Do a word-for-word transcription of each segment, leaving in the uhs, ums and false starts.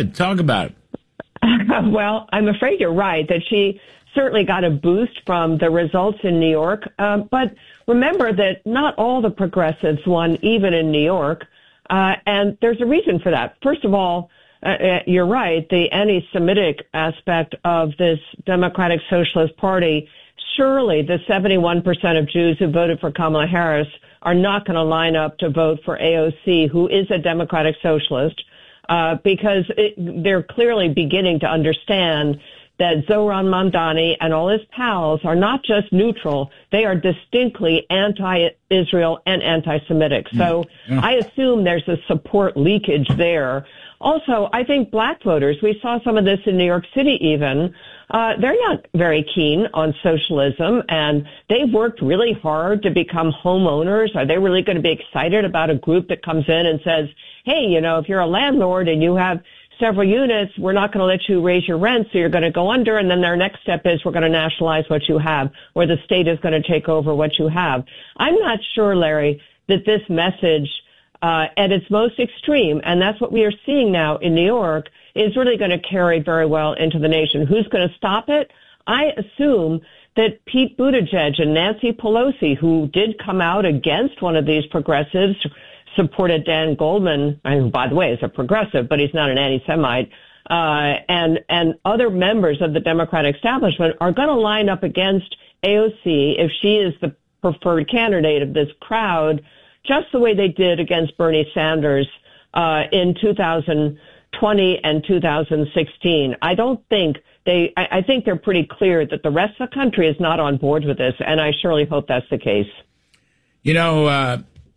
ahead. Talk about it. Well, I'm afraid you're right that she certainly got a boost from the results in New York. Uh, but remember that not all the progressives won, even in New York. Uh, and there's a reason for that. First of all, uh, you're right, the anti-Semitic aspect of this Democratic Socialist Party, surely the seventy-one percent of Jews who voted for Kamala Harris are not going to line up to vote for A O C, who is a Democratic Socialist, uh, because it, they're clearly beginning to understand that Zohran Mamdani and all his pals are not just neutral, they are distinctly anti-Israel and anti-Semitic. So yeah. I assume there's a support leakage there. Also, I think black voters, we saw some of this in New York City even, uh, they're not very keen on socialism, and they've worked really hard to become homeowners. Are they really going to be excited about a group that comes in and says, hey, you know, if you're a landlord and you have several units, we're not going to let you raise your rent, so you're going to go under, and then their next step is we're going to nationalize what you have, or the state is going to take over what you have. I'm not sure, Larry, that this message, uh, at its most extreme, and that's what we are seeing now in New York, is really going to carry very well into the nation. Who's going to stop it? I assume that Pete Buttigieg and Nancy Pelosi, who did come out against one of these progressives, supported Dan Goldman, who, by the way, is a progressive, but he's not an anti-Semite, uh, and, and other members of the Democratic establishment are going to line up against A O C if she is the preferred candidate of this crowd, just the way they did against Bernie Sanders uh, in two thousand twenty and two thousand sixteen. I don't think they, I, I think they're pretty clear that the rest of the country is not on board with this, and I surely hope that's the case. You know, uh,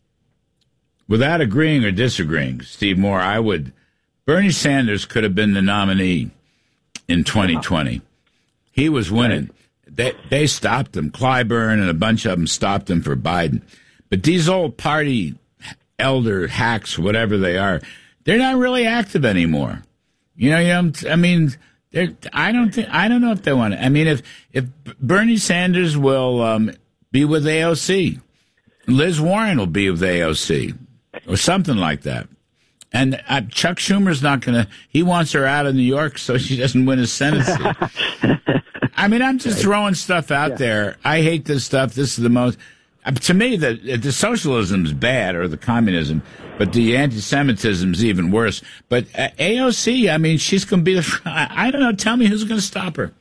without agreeing or disagreeing, Steve Moore, I would, Bernie Sanders could have been the nominee in twenty twenty. He was winning. They, they stopped him. Clyburn and a bunch of them stopped him for Biden. But these old party elder hacks, whatever they are, they're not really active anymore. You know, you know, I mean, they're, I don't think, I don't know if they want to. I mean, if, if Bernie Sanders will um, be with A O C, Liz Warren will be with A O C. Or something like that. And uh, Chuck Schumer's not going to, he wants her out of New York so she doesn't win a Senate seat. I mean, I'm just throwing stuff out yeah. there. I hate this stuff. This is the most, uh, to me, the, the socialism's bad, or the communism, but the anti-Semitism's even worse. But uh, A O C, I mean, she's going to be the, I, I don't know, tell me who's going to stop her.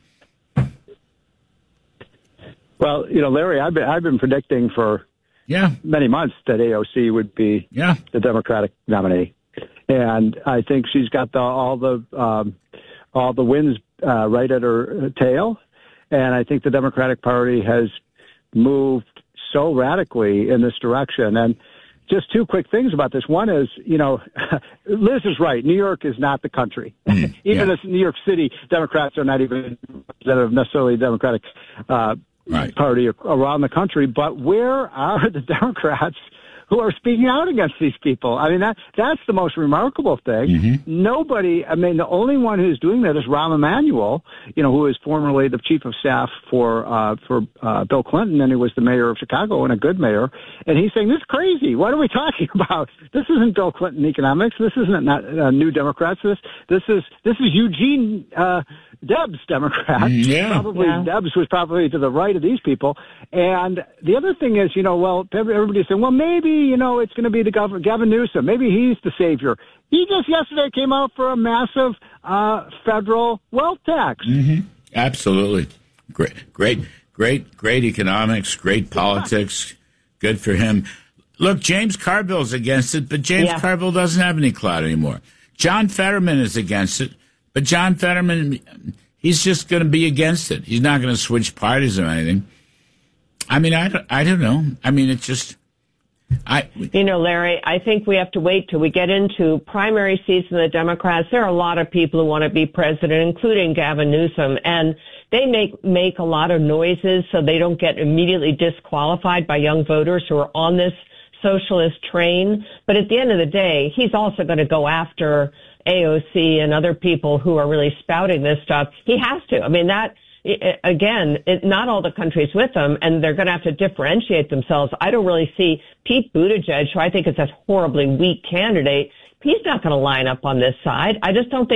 Well, you know, Larry, I've been, I've been predicting for Yeah, many months that A O C would be yeah. the Democratic nominee, and I think she's got the, all the um, all the wins uh, right at her tail, and I think the Democratic Party has moved so radically in this direction. And just two quick things about this. One is, you know, Liz is right. New York is not the country. Mm, even yeah. as New York City Democrats are not even representative necessarily Democratic Uh, Right. Party around the country, but where are the Democrats who are speaking out against these people? I mean, that that's the most remarkable thing. Mm-hmm. Nobody, I mean, the only one who's doing that is Rahm Emanuel, you know, who is formerly the chief of staff for uh, for uh, Bill Clinton, and he was the mayor of Chicago and a good mayor. And he's saying, this is crazy. What are we talking about? This isn't Bill Clinton economics. This isn't not, uh, New Democrats. This this is this is Eugene uh, Debs Democrats. Yeah. Probably yeah. Debs was probably to the right of these people. And the other thing is, you know, well, everybody's saying, well, maybe, you know, it's going to be the governor, Gavin Newsom. Maybe he's the savior. He just yesterday came out for a massive uh, federal wealth tax. Mm-hmm. Absolutely. Great, great, great, great economics, great politics. Good for him. Look, James Carville's against it, but James yeah. Carville doesn't have any clout anymore. John Fetterman is against it, but John Fetterman, he's just going to be against it. He's not going to switch parties or anything. I mean, I don't, I don't know. I mean, it's just, I. You know, Larry, I think we have to wait till we get into primary seats in the Democrats. There are a lot of people who want to be president, including Gavin Newsom, and they make, make a lot of noises so they don't get immediately disqualified by young voters who are on this socialist train. But at the end of the day, he's also going to go after A O C and other people who are really spouting this stuff. He has to. I mean, that, again, it, not all the country's with them, and they're going to have to differentiate themselves. I don't really see Pete Buttigieg, who I think is a horribly weak candidate. He's not going to line up on this side. I just don't think